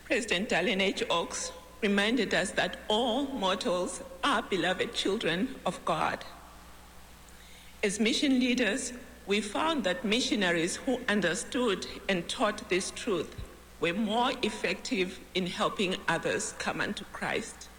President Dallin H. Oaks reminded us that all mortals are beloved children of God. As mission leaders, we found that missionaries who understood and taught this truth were more effective in helping others come unto Christ.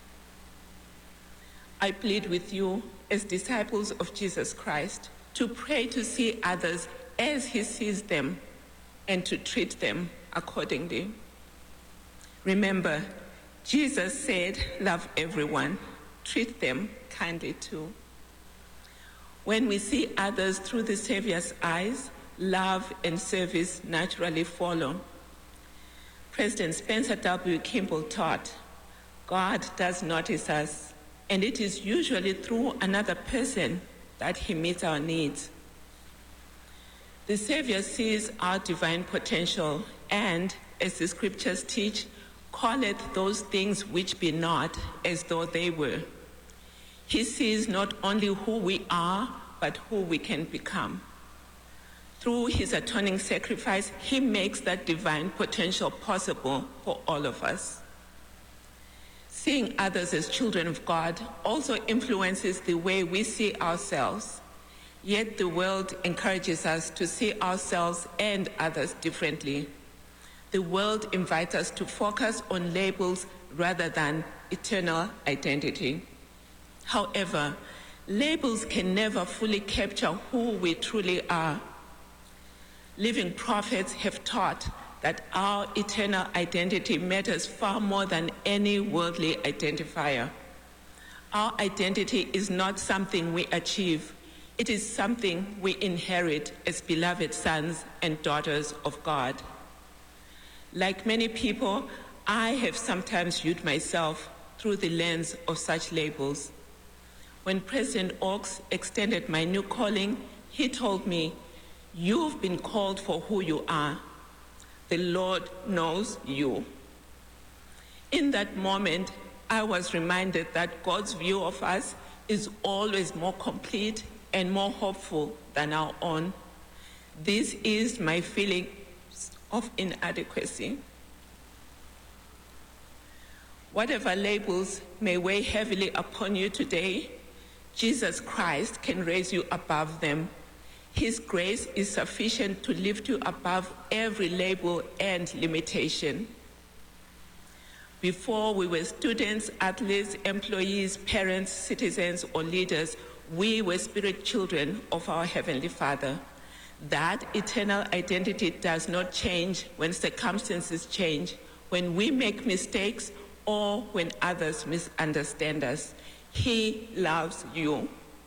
I plead with you as disciples of Jesus Christ to pray to see others as he sees them and to treat them accordingly. Remember, Jesus said, love everyone, treat them kindly too. When we see others through the Savior's eyes, love and service naturally follow. President Spencer W. Kimball taught, God does notice us, and it is usually through another person that he meets our needs. The Savior sees our divine potential and, as the scriptures teach, calleth those things which be not as though they were. He sees not only who we are, but who we can become. Through his atoning sacrifice, he makes that divine potential possible for all of us. Seeing others as children of God also influences the way we see ourselves. Yet the world encourages us to see ourselves and others differently. The world invites us to focus on labels rather than eternal identity. However, labels can never fully capture who we truly are. Living prophets have taught that our eternal identity matters far more than any worldly identifier. Our identity is not something we achieve. It is something we inherit as beloved sons and daughters of God. Like many people, I have sometimes viewed myself through the lens of such labels. When President Oaks extended my new calling, he told me, you've been called for who you are. The Lord knows you. In that moment, I was reminded that God's view of us is always more complete and more hopeful than our own. This is my feeling of inadequacy. Whatever labels may weigh heavily upon you today, Jesus Christ can raise you above them. His grace is sufficient to lift you above every label and limitation. Before we were students, athletes, employees, parents, citizens, or leaders, we were spirit children of our Heavenly Father. That eternal identity does not change when circumstances change, when we make mistakes, or when others misunderstand us. He loves you.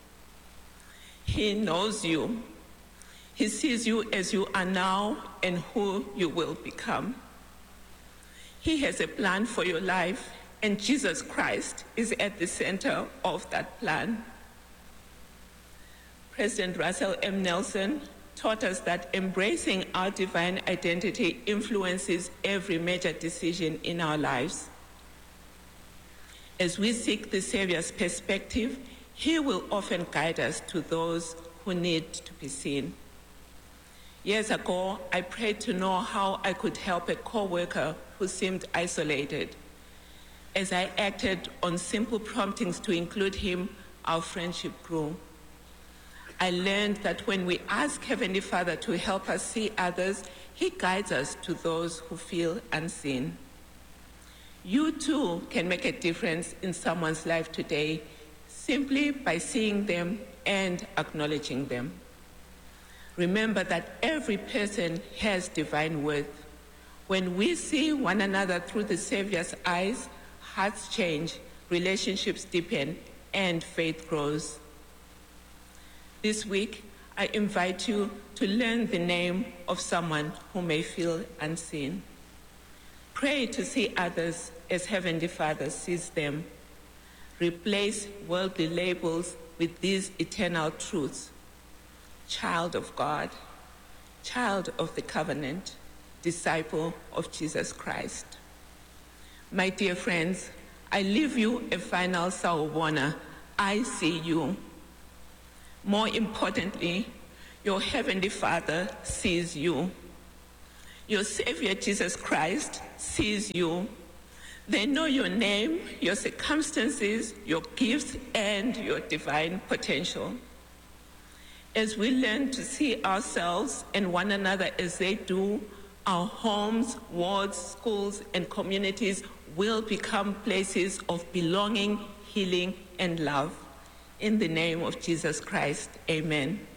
He knows you. He sees you as you are now and who you will become. He has a plan for your life, and Jesus Christ is at the center of that plan. President Russell M. Nelson taught us that embracing our divine identity influences every major decision in our lives. As we seek the Savior's perspective, he will often guide us to those who need to be seen. Years ago, I prayed to know how I could help a co-worker who seemed isolated. As I acted on simple promptings to include him, our friendship grew. I learned that when we ask Heavenly Father to help us see others, he guides us to those who feel unseen. You too can make a difference in someone's life today simply by seeing them and acknowledging them. Remember that every person has divine worth. When we see one another through the Savior's eyes, hearts change, relationships deepen, and faith grows. This week, I invite you to learn the name of someone who may feel unseen. Pray to see others as Heavenly Father sees them. Replace worldly labels with these eternal truths. Child of God, child of the covenant, disciple of Jesus Christ. My dear friends, I leave you a final sawubona. I see you. More importantly, your Heavenly Father sees you. Your Savior, Jesus Christ, sees you. They know your name, your circumstances, your gifts, and your divine potential. As we learn to see ourselves and one another as they do, our homes, wards, schools, and communities will become places of belonging, healing, and love. In the name of Jesus Christ, amen.